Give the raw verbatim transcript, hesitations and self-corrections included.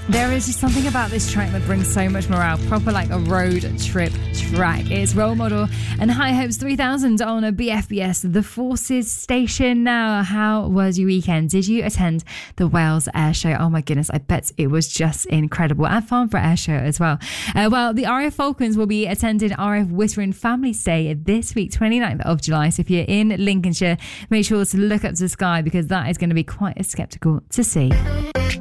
There is just something about this track that brings so much morale. Proper like a road trip track. It's Role Model and High Hopes three thousand on a B F B S, the Forces station. Now, how was your weekend? Did you attend the Wales Air Show? Oh my goodness, I bet it was just incredible. And Farnborough Air Show as well. Uh, well, the R A F Falcons will be attending R A F Whittering Family Day this week, twenty-ninth of July. So if you're in Lincolnshire, make sure to look up to the sky because that is going to be quite a spectacle to see.